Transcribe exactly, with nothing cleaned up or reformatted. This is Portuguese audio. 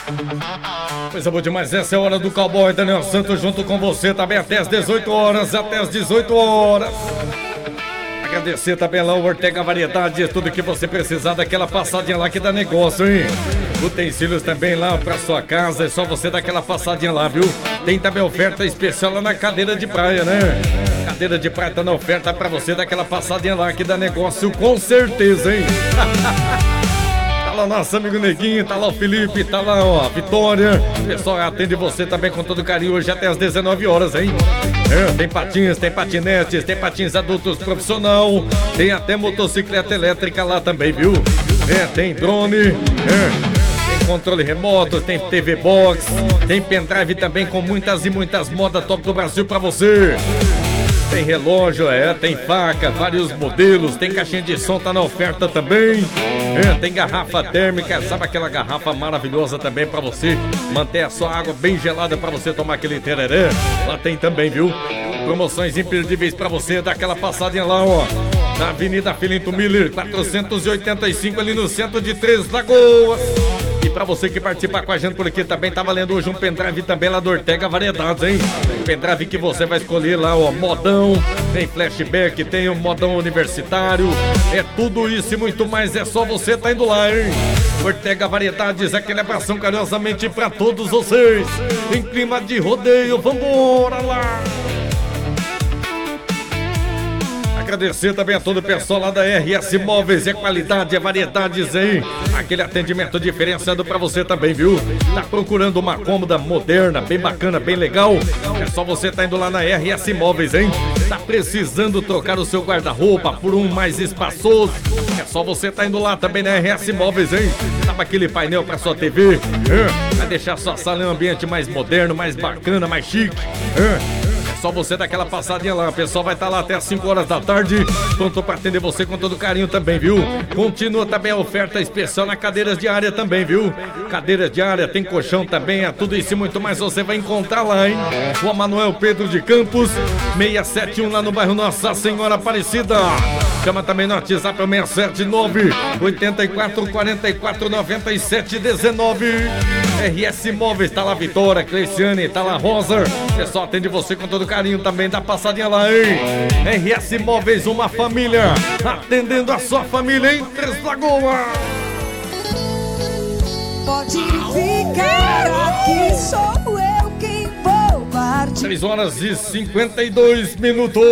Coisa boa demais, essa é a hora do cowboy Daniel Santos junto com você também até as dezoito horas, até as dezoito horas. Agradecer também lá o Ortega Variedades, tudo que você precisar daquela passadinha lá que dá negócio, hein? Utensílios também lá pra sua casa, é só você dar aquela passadinha lá, viu? Tem também oferta especial lá na cadeira de praia, né? Cadeira de praia tá na oferta pra você dar aquela passadinha lá que dá negócio com certeza, hein? Tá lá nosso amigo Neguinho, tá lá o Felipe, tá lá ó, a Vitória. O pessoal atende você também com todo carinho hoje até as dezenove horas, hein? É, tem patins, tem patinetes, tem patins adultos profissional, tem até motocicleta elétrica lá também, viu? É, tem drone, é, tem controle remoto, tem T V Box, tem pendrive também com muitas e muitas modas top do Brasil pra você. Tem relógio, é, tem faca, vários modelos, tem caixinha de som, tá na oferta também. É, tem garrafa térmica, sabe aquela garrafa maravilhosa também pra você manter a sua água bem gelada pra você tomar aquele tereré? Lá tem também, viu? Promoções imperdíveis pra você, dá aquela passadinha lá, ó. Na Avenida Filinto Miller, quatrocentos e oitenta e cinco, ali no centro de Três Lagoas. E pra você que participa com a gente por aqui também, tá valendo hoje um pendrive também lá do Ortega Variedades, hein? Pendrive que você vai escolher lá, ó, modão, tem flashback, tem o modão universitário, é tudo isso e muito mais, é só você tá indo lá, hein? Ortega Variedades, aquele abração carinhosamente pra todos vocês, em clima de rodeio, vambora lá! Agradecer também a todo o pessoal lá da R S Móveis, é qualidade, é variedades aí, aquele atendimento diferenciado pra você também, viu? Tá procurando uma cômoda moderna, bem bacana, bem legal? É só você tá indo lá na R S Móveis, hein? Tá precisando trocar o seu guarda-roupa por um mais espaçoso? É só você tá indo lá também na R S Móveis, hein? Sabe aquele painel pra sua T V? É, vai deixar sua sala em um ambiente mais moderno, mais bacana, mais chique? É. Só você dar aquela passadinha lá, o pessoal vai estar lá até as cinco horas da tarde, pronto para atender você com todo carinho também, viu? Continua também a oferta especial na cadeiras de área também, viu? Cadeiras de área, tem colchão também, é tudo isso e muito mais você vai encontrar lá, hein? Rua Manuel Pedro de Campos, seiscentos e setenta e um, lá no bairro Nossa Senhora Aparecida. Chama também no WhatsApp seis sete nove, oito quatro, quatro quatro, nove sete um nove. R S Móveis, tá lá Vitória, Cleiciane, tá lá Rosa. O pessoal atende você com todo carinho também, dá passadinha lá, hein? R S Móveis, uma família, atendendo a sua família em Três Lagoas. Pode ficar aqui, sou eu quem vou partir. três horas e cinquenta e dois minutos.